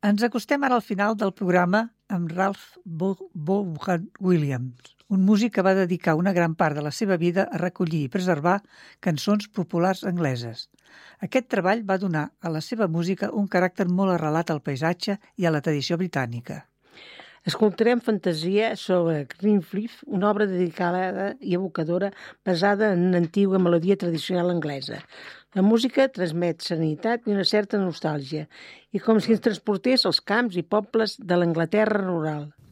Ens acostem ara al final del programa amb Ralph Vaughan Williams, un músic que va dedicar una gran part de la seva vida a recollir i preservar cançons populars angleses. Aquest treball va donar a la seva música un caràcter molt arrelat al paisatge i a la tradició britànica. Escoltarem Fantasia sobre Greenfleet, una obra dedicada i evocadora basada en una antiga melodia tradicional anglesa. La música transmet serenitat i una certa nostàlgia, i com si ens transportés als camps i pobles de l'Anglaterra rural.